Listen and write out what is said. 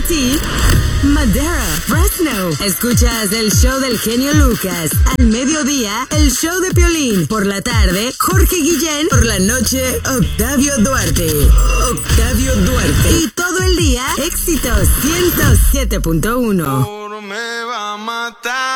Manatí, Madera, Fresno. Escuchas el show del genio Lucas. Al mediodía, el show de Piolín. Por la tarde, Jorge Guillén. Por la noche, Octavio Duarte. Octavio Duarte. Y todo el día, éxitos 107.1. Me va a matar.